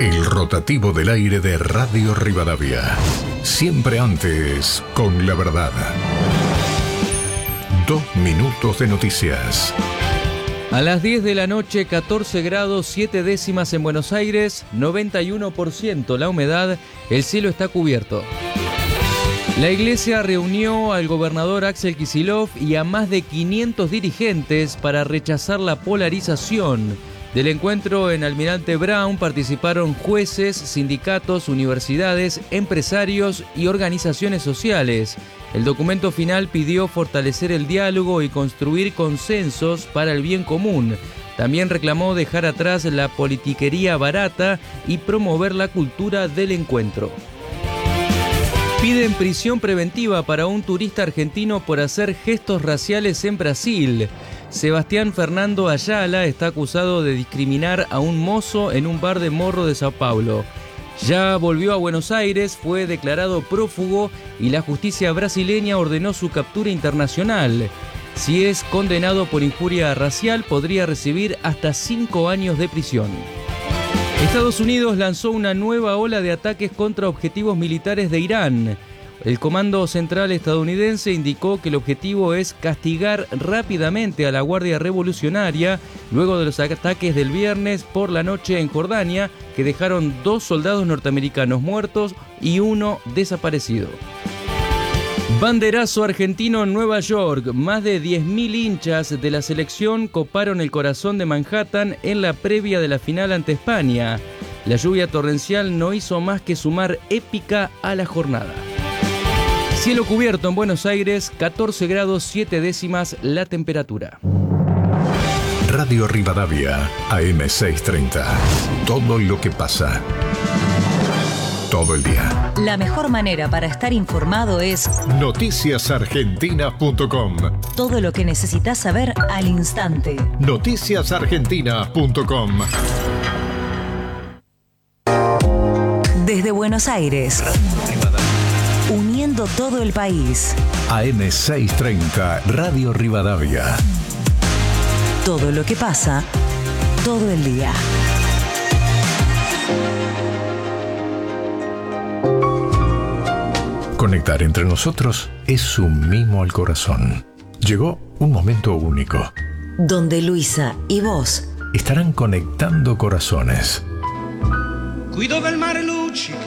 El rotativo del aire de Radio Rivadavia. Siempre antes, con la verdad. 2 minutos de noticias. A las 10 de la noche, 14 grados 7 décimas en Buenos Aires, 91% la humedad, el cielo está cubierto. La Iglesia reunió al gobernador Axel Kicillof y a más de 500 dirigentes para rechazar la polarización. Del encuentro en Almirante Brown participaron jueces, sindicatos, universidades, empresarios y organizaciones sociales. El documento final pidió fortalecer el diálogo y construir consensos para el bien común. También reclamó dejar atrás la politiquería barata y promover la cultura del encuentro. Piden prisión preventiva para un turista argentino por hacer gestos raciales en Brasil. Sebastián Fernando Ayala está acusado de discriminar a un mozo en un bar de Morro de Sao Paulo. Ya volvió a Buenos Aires, fue declarado prófugo y la justicia brasileña ordenó su captura internacional. Si es condenado por injuria racial, podría recibir hasta 5 años de prisión. Estados Unidos lanzó una nueva ola de ataques contra objetivos militares de Irán. El Comando Central estadounidense indicó que el objetivo es castigar rápidamente a la Guardia Revolucionaria luego de los ataques del viernes por la noche en Jordania, que dejaron 2 soldados norteamericanos muertos y 1 desaparecido. Banderazo argentino en Nueva York. Más de 10.000 hinchas de la selección coparon el corazón de Manhattan en la previa de la final ante España. La lluvia torrencial no hizo más que sumar épica a la jornada. Cielo cubierto en Buenos Aires, 14 grados 7 décimas la temperatura. Radio Rivadavia, AM630. Todo lo que pasa. Todo el día. La mejor manera para estar informado es noticiasargentina.com. Todo lo que necesitas saber al instante. noticiasargentina.com. Desde Buenos Aires, uniendo todo el país. AM630, Radio Rivadavia. Todo lo que pasa, todo el día. Conectar entre nosotros es un mimo al corazón. Llegó un momento único. Donde Luisa y vos estarán conectando corazones. Qui dove il mare luccica